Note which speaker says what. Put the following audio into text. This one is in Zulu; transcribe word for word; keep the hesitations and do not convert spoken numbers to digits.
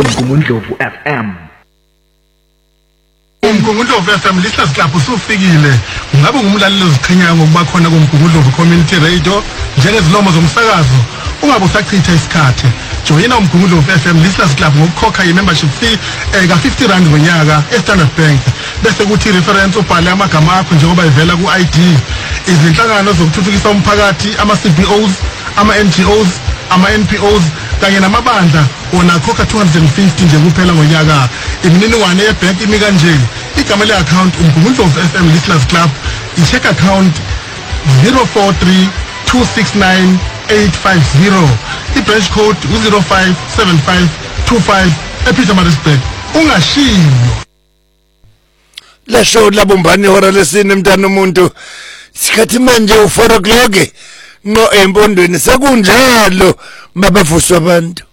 Speaker 1: Umgungundlovu F M.
Speaker 2: Umgungundlovu F M lihlezi lapho usufikile. Ngabe ngumlaleli oziqhenyayo ngokuba khona kumgungundlovu community radio njengezilomo zomsakazo. Ungabe usachitha isikhathi. Joyina umgungundlovu F M lihlezi lapho ngokukhokha i-membership fee eka fifty rand ngonyaka e-Standard Bank. Bese kuthi reference ubhale amagama akho njengoba ivela ku-I D. Izinhlangano zokuthuthukisa umphakathi, ama-C B Os, ama-N G Os, ama-N P Os kanye namabandla ona khokha two hundred fifty nje kuphela ngonyaka. Imininingwane yebank imi kanje. Igama le-account umgungundlovu F M Listeners Club, i-check account zero four three two six nine eight five zero, i-branch code zero five seven five two five ePietermaritzburg. Ungashiyo.
Speaker 3: La show labumbani hora lesine mntana umuntu. Sikhathi manje u four o'clock no empondweni sekunjalo mabavuswa abantu.